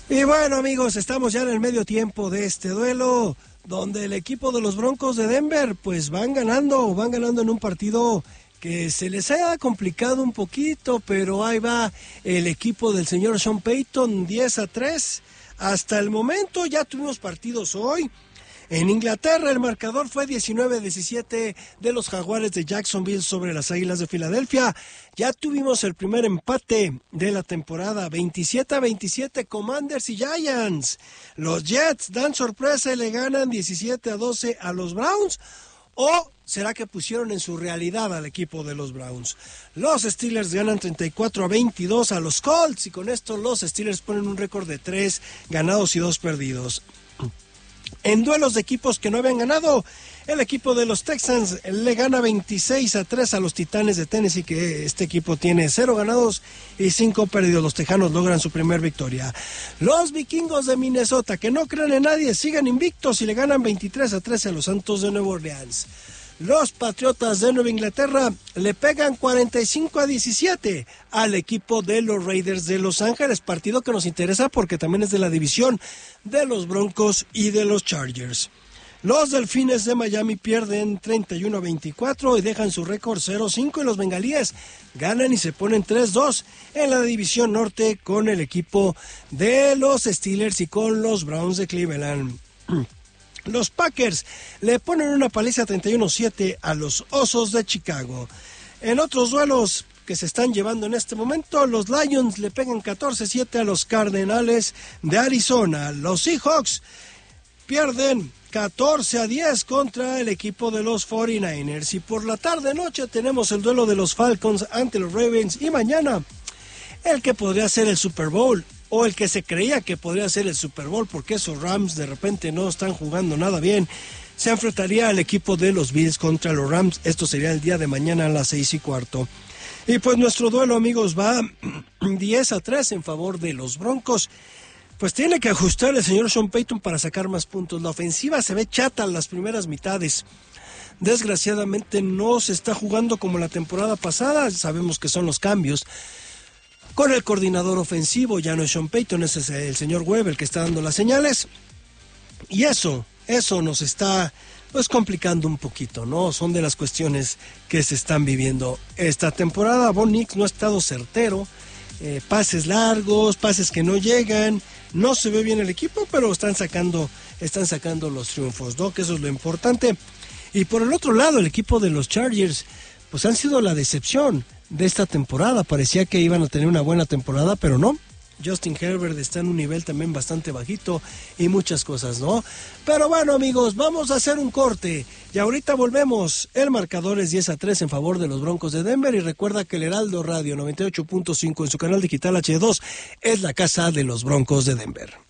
Y bueno, amigos, estamos ya en el medio tiempo de este duelo, donde el equipo de los Broncos de Denver pues van ganando en un partido que se les ha complicado un poquito, pero ahí va el equipo del señor Sean Payton, 10-3. Hasta el momento ya tuvimos partidos hoy. En Inglaterra el marcador fue 19-17 de los Jaguares de Jacksonville sobre las Águilas de Filadelfia. Ya tuvimos el primer empate de la temporada, 27-27 Commanders y Giants. Los Jets dan sorpresa y le ganan 17-12 a los Browns. ¿O será que pusieron en su realidad al equipo de los Browns? Los Steelers ganan 34-22 a los Colts y con esto los Steelers ponen un récord de 3 ganados y 2 perdidos. En duelos de equipos que no habían ganado, el equipo de los Texans le gana 26-3 a los Titanes de Tennessee, que este equipo tiene 0 ganados y 5 perdidos. Los Tejanos logran su primer victoria. Los Vikingos de Minnesota, que no creen en nadie, siguen invictos y le ganan 23-13 a los Santos de Nueva Orleans. Los Patriotas de Nueva Inglaterra le pegan 45-17 al equipo de los Raiders de Los Ángeles, partido que nos interesa porque también es de la división de los Broncos y de los Chargers. Los Delfines de Miami pierden 31-24 y dejan su récord 0-5 y los Bengalíes ganan y se ponen 3-2 en la división norte con el equipo de los Steelers y con los Browns de Cleveland. Los Packers le ponen una paliza 31-7 a los Osos de Chicago. En otros duelos que se están llevando en este momento, los Lions le pegan 14-7 a los Cardenales de Arizona. Los Seahawks pierden 14-10 contra el equipo de los 49ers. Y por la tarde-noche tenemos el duelo de los Falcons ante los Ravens. Y mañana, el que podría ser el Super Bowl, o el que se creía que podría ser el Super Bowl, porque esos Rams de repente no están jugando nada bien, se enfrentaría al equipo de los Bills contra los Rams. Esto sería el día de mañana a las 6:15. Y pues nuestro duelo, amigos, va 10-3 en favor de los Broncos. Pues tiene que ajustar el señor Sean Payton para sacar más puntos. La ofensiva se ve chata en las primeras mitades. Desgraciadamente no se está jugando como la temporada pasada. Sabemos que son los cambios. Con el coordinador ofensivo, ya no es Sean Payton, ese es el señor Webb el que está dando las señales. Y eso nos está pues complicando un poquito, ¿no? Son de las cuestiones que se están viviendo esta temporada. Bo Nix no ha estado certero, pases largos, pases que no llegan, no se ve bien el equipo, pero están sacando los triunfos, ¿no? Que eso es lo importante. Y por el otro lado, el equipo de los Chargers, pues han sido la decepción de esta temporada. Parecía que iban a tener una buena temporada, pero no. Justin Herbert está en un nivel también bastante bajito y muchas cosas, ¿no? Pero bueno, amigos, vamos a hacer un corte y ahorita volvemos. El marcador es 10-3 en favor de los Broncos de Denver y recuerda que el Heraldo Radio 98.5 en su canal digital H2 es la casa de los Broncos de Denver.